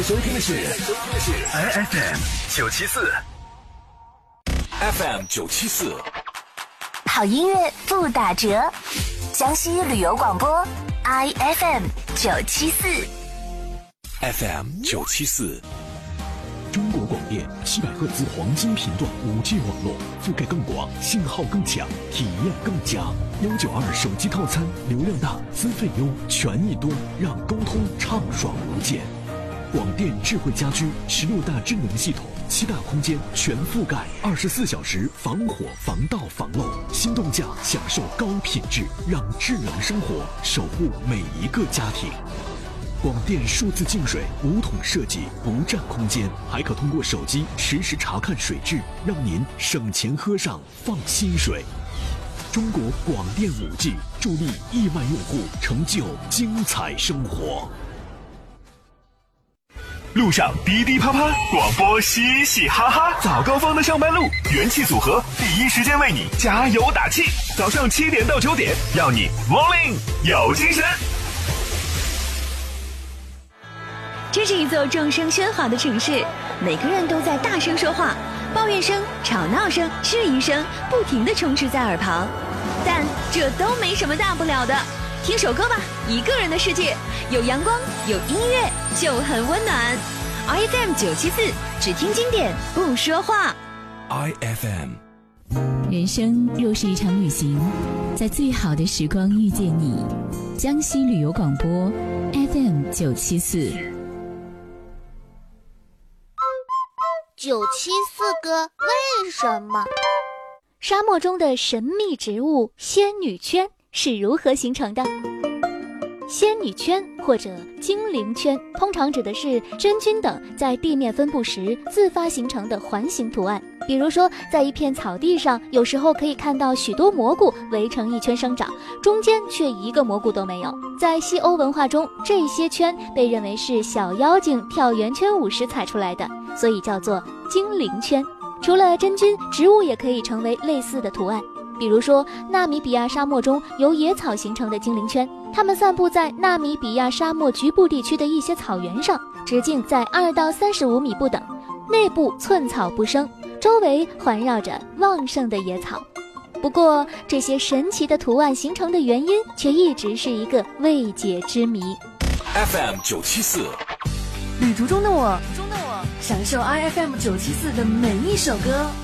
收听的是 IFM 974，FM 974， 好音乐不打折，江西旅游广播 IFM 974，FM 974。 中国广电700赫兹黄金频段5G 网络，覆盖更广，信号更强，体验更佳。192手机套餐，流量大，资费优，权益多，让沟通畅爽无间。广电智慧家居16大智能系统，7大空间全覆盖，24小时防火防盗防漏，心动价享受高品质，让智能生活守护每一个家庭。广电数字净水5桶设计，不占空间，还可通过手机实时查看水质，让您省钱喝上放心水。中国广电5G助力亿万用户成就精彩生活。 路上滴滴啪啪，广播嘻嘻哈哈，早高峰的上班路，元气组合第一时间为你加油打气。早上7点到9点，要你 morning 有精神。 这是一座众声喧哗的城市，每个人都在大声说话，抱怨声、吵闹声、质疑声不停地充斥在耳旁，但这都没什么大不了的。听首歌吧，一个人的世界，有阳光，有音乐，就很温暖。IFM 974，只听经典，不说话。 IFM。 人生若是一场旅行，在最好的时光遇见你。江西旅游广播 FM 974。 974哥，为什么？ 沙漠中的神秘植物仙女圈是如何形成的？仙女圈或者精灵圈，通常指的是真菌等在地面分布时自发形成的环形图案。比如说，在一片草地上，有时候可以看到许多蘑菇围成一圈生长，中间却一个蘑菇都没有。在西欧文化中，这些圈被认为是小妖精跳圆圈舞时踩出来的，所以叫做精灵圈。除了真菌，植物也可以成为类似的图案。比如说，纳米比亚沙漠中由野草形成的精灵圈，它们散布在纳米比亚沙漠局部地区的一些草原上，直径在2到35米不等，内部寸草不生，周围环绕着旺盛的野草。不过，这些神奇的图案形成的原因却一直是一个未解之谜。 FM 974， 旅途中的我，享受 IFM 974的每一首歌。